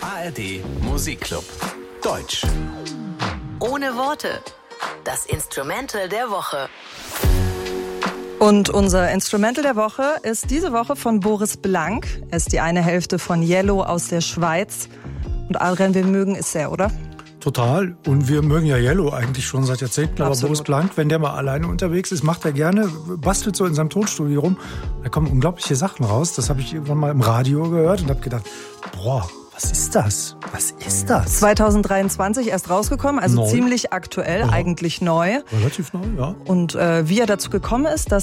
ARD Musikclub. Deutsch. Ohne Worte. Das Instrumental der Woche. Und unser Instrumental der Woche ist diese Woche von Boris Blank. Er ist die eine Hälfte von Yellow aus der Schweiz. Und Adrian, wir mögen es sehr, oder? Total. Und wir mögen ja Yellow eigentlich schon seit Jahrzehnten. Aber Boris Blank, wenn der mal alleine unterwegs ist, macht er gerne, bastelt so in seinem Tonstudio rum. Da kommen unglaubliche Sachen raus. Das habe ich irgendwann mal im Radio gehört und habe gedacht, boah, was ist das? Was ist das? 2023 erst rausgekommen, also neu. Ziemlich aktuell, Ja. eigentlich neu. Relativ neu, ja. Und wie er dazu gekommen ist, das